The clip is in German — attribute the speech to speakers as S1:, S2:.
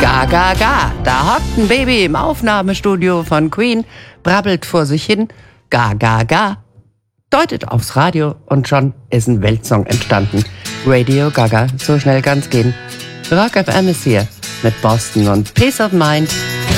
S1: Ga, ga, ga, da hockt ein Baby im Aufnahmestudio von Queen, brabbelt vor sich hin, ga, ga, ga, deutet aufs Radio und schon ist ein Weltsong entstanden. Radio Gaga, so schnell kann's gehen. Rock FM ist hier mit Boston und Peace of Mind.